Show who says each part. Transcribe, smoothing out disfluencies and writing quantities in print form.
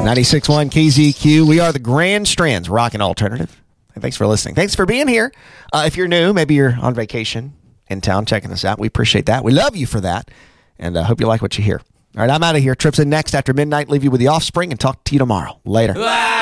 Speaker 1: 96.1 KZQ. We are the Grand Strands Rockin' Alternative. And thanks for listening. Thanks for being here. If you're new, maybe you're on vacation in town checking us out. We appreciate that. We love you for that. And I hope you like what you hear. All right, I'm out of here. Trips in next after midnight. Leave you with the Offspring and talk to you tomorrow. Later.